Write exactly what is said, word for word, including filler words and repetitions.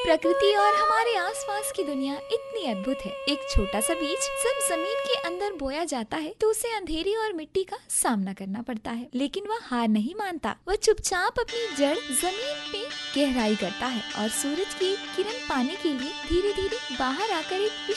प्रकृति और हमारे आसपास की दुनिया इतनी अद्भुत है। एक छोटा सा बीज जब जमीन के अंदर बोया जाता है तो उसे अंधेरी और मिट्टी का सामना करना पड़ता है, लेकिन वह हार नहीं मानता। वह चुपचाप अपनी जड़ जमीन पे गहराई करता है और सूरज की किरण पाने के लिए धीरे धीरे बाहर आकर एक